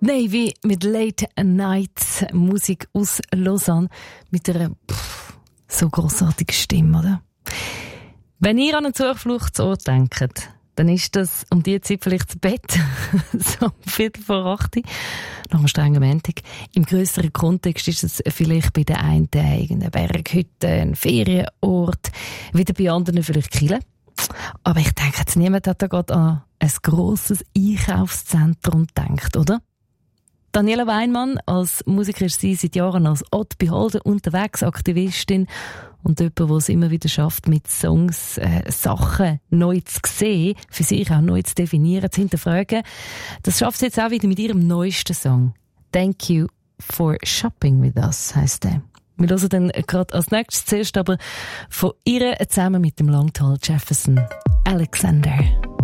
Navy mit Late Night, Musik aus Lausanne mit einer so grossartigen Stimme, oder? Wenn ihr an einen Zufluchtsort denkt, dann ist das um diese Zeit vielleicht das Bett, so um 7:45, nach einem strengen Montag. Im grösseren Kontext ist es vielleicht bei den einen irgendeine Berghütte, ein Ferienort, wieder bei anderen vielleicht Kille. Aber ich denke, jetzt niemand hat da gerade an ein grosses Einkaufszentrum gedacht, oder? Daniela Weinmann, als Musikerin ist sie seit Jahren als Haute Beholder unterwegs, Aktivistin und jemand, der es immer wieder schafft, mit Songs Sachen neu zu sehen, für sich auch neu zu definieren, zu hinterfragen. Das schafft sie jetzt auch wieder mit ihrem neuesten Song. «Thank you for shopping with us» heisst der. Wir hören dann gerade als nächstes zuerst aber von ihr zusammen mit dem Langtal Jefferson Alexander.